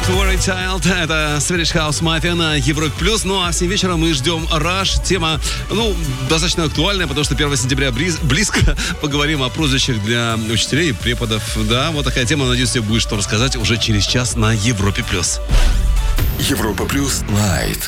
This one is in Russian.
Don't Worry Child. Это Swedish House Mafia на Европе Плюс. Ну а всем вечером мы ждем Rush. Тема, достаточно актуальная, потому что 1 сентября близко. Поговорим о прозвищах для учителей и преподов. Да, вот такая тема. Надеюсь, тебе будет что рассказать уже через час на Европе Плюс. Европа Плюс Лайт.